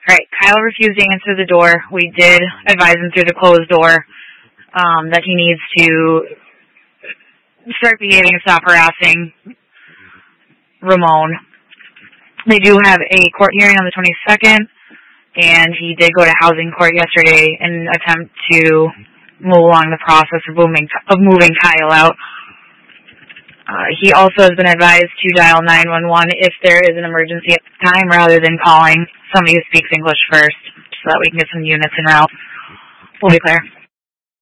All right, Kyle refused to answer the door. We did advise him through the closed door that he needs to start behaving and stop harassing Ramon. They do have a court hearing on the 22nd, and he did go to housing court yesterday in an attempt to move along the process of moving Kyle out. He also has been advised to dial 911 if there is an emergency at the time rather than calling somebody who speaks English first so that we can get some units en route. We'll be clear.